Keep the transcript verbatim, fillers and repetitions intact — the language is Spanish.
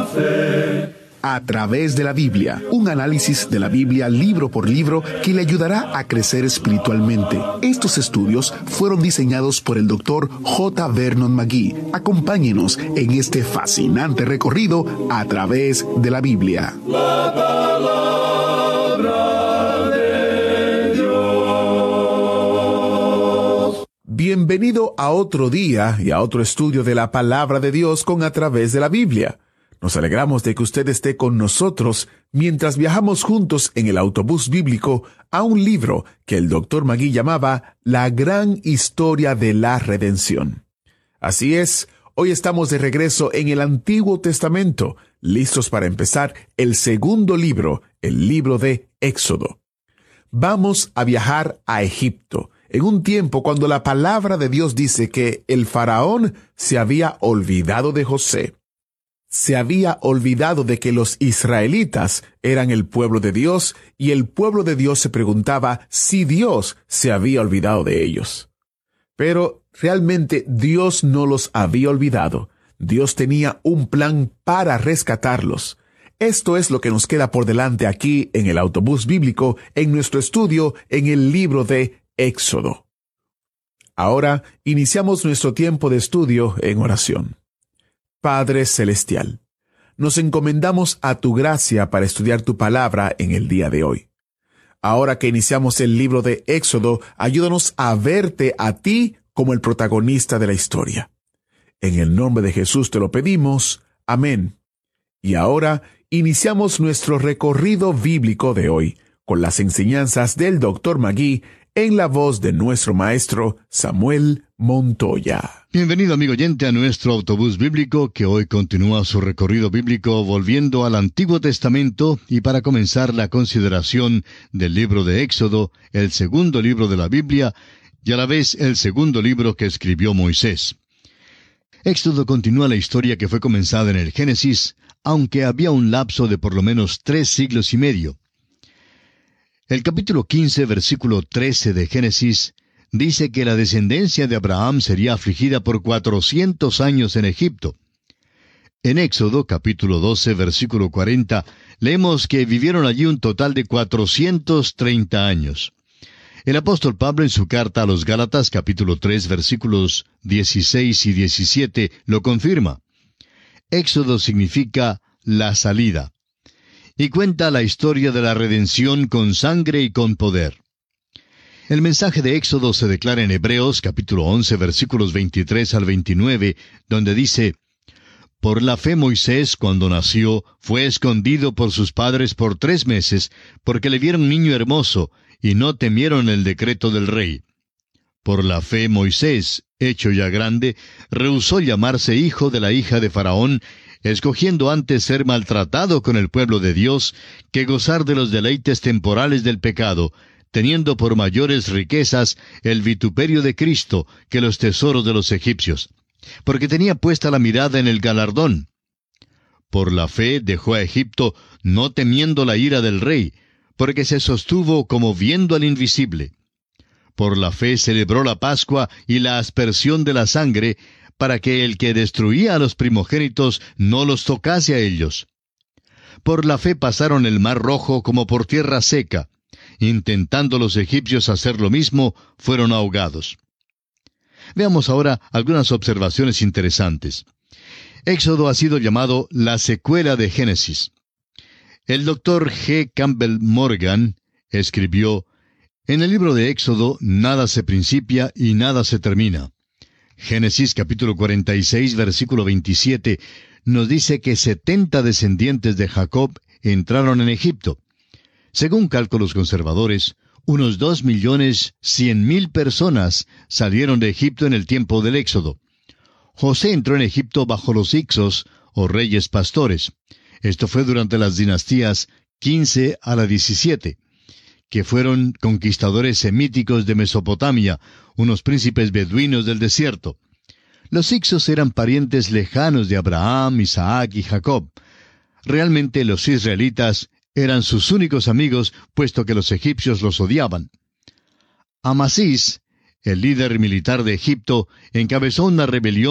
A través de la Biblia, un análisis de la Biblia libro por libro que le ayudará a crecer espiritualmente. Estos estudios fueron diseñados por el doctor J. Vernon McGee. Acompáñenos en este fascinante recorrido a través de la Biblia. La palabra de Dios. Bienvenido a otro día y a otro estudio de la Palabra de Dios con A través de la Biblia. Nos alegramos de que usted esté con nosotros mientras viajamos juntos en el autobús bíblico a un libro que el doctor Magui llamaba La Gran Historia de la Redención. Así es, hoy estamos de regreso en el Antiguo Testamento, listos para empezar el segundo libro, el libro de Éxodo. Vamos a viajar a Egipto, en un tiempo cuando la palabra de Dios dice que el faraón se había olvidado de José. Se había olvidado de que los israelitas eran el pueblo de Dios y el pueblo de Dios se preguntaba si Dios se había olvidado de ellos. Pero realmente Dios no los había olvidado. Dios tenía un plan para rescatarlos. Esto es lo que nos queda por delante aquí en el autobús bíblico en nuestro estudio en el libro de Éxodo. Ahora iniciamos nuestro tiempo de estudio en oración. Padre Celestial, nos encomendamos a tu gracia para estudiar tu palabra en el día de hoy. Ahora que iniciamos el libro de Éxodo, ayúdanos a verte a ti como el protagonista de la historia. En el nombre de Jesús te lo pedimos. Amén. Y ahora iniciamos nuestro recorrido bíblico de hoy con las enseñanzas del doctor Magui en la voz de nuestro maestro Samuel Montoya. Bienvenido, amigo oyente, a nuestro autobús bíblico que hoy continúa su recorrido bíblico volviendo al Antiguo Testamento y para comenzar la consideración del libro de Éxodo, el segundo libro de la Biblia y a la vez el segundo libro que escribió Moisés. Éxodo continúa la historia que fue comenzada en el Génesis, aunque había un lapso de por lo menos tres siglos y medio. El capítulo quince, versículo trece de Génesis, dice que la descendencia de Abraham sería afligida por cuatrocientos años en Egipto. En Éxodo, capítulo doce, versículo cuarenta, leemos que vivieron allí un total de cuatrocientos treinta años. El apóstol Pablo en su carta a los Gálatas, capítulo tres, versículos dieciséis y diecisiete, lo confirma. Éxodo significa la salida. Y cuenta la historia de la redención con sangre y con poder. El mensaje de Éxodo se declara en Hebreos, capítulo once, versículos veintitrés al veintinueve, donde dice: Por la fe Moisés, cuando nació, fue escondido por sus padres por tres meses, porque le vieron niño hermoso, y no temieron el decreto del rey. Por la fe Moisés, hecho ya grande, rehusó llamarse hijo de la hija de Faraón, escogiendo antes ser maltratado con el pueblo de Dios, que gozar de los deleites temporales del pecado, teniendo por mayores riquezas el vituperio de Cristo que los tesoros de los egipcios, porque tenía puesta la mirada en el galardón. Por la fe dejó a Egipto, no temiendo la ira del rey, porque se sostuvo como viendo al invisible. Por la fe celebró la Pascua y la aspersión de la sangre, para que el que destruía a los primogénitos no los tocase a ellos. Por la fe pasaron el mar Rojo como por tierra seca. Intentando los egipcios hacer lo mismo, fueron ahogados. Veamos ahora algunas observaciones interesantes. Éxodo ha sido llamado la secuela de Génesis. El doctor G. Campbell Morgan escribió: En el libro de Éxodo nada se principia y nada se termina. Génesis capítulo cuarenta y seis, versículo veintisiete, nos dice que setenta descendientes de Jacob entraron en Egipto. Según cálculos conservadores, unos dos millones cien mil personas salieron de Egipto en el tiempo del Éxodo. José entró en Egipto bajo los Hicsos, o reyes pastores. Esto fue durante las dinastías quince a la diecisiete, que fueron conquistadores semíticos de Mesopotamia, unos príncipes beduinos del desierto. Los Hicsos eran parientes lejanos de Abraham, Isaac y Jacob. Realmente los israelitas eran sus únicos amigos, puesto que los egipcios los odiaban. Amasís, el líder militar de Egipto, encabezó una rebelión